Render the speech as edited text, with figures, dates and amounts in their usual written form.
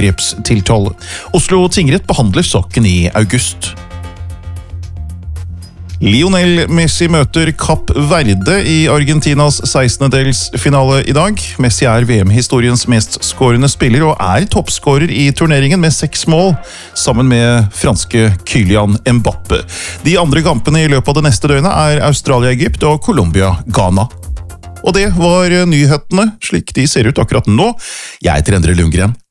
drapstiltale. Oslo tingrett behandler saken i august. Lionel Messi møter Kapp Verde i Argentinas 16-delsfinale i dag. Messi er VM-historiens mest skårende spiller og er toppskårer i turneringen med 6 mål, sammen med franske Kylian Mbappe. De andre kampene i løpet av det neste døgnet er Australia-Egypt og Colombia-Ghana. Og det var nyhetene, slik de ser ut akkurat nå. Jeg heter Endre Lundgren.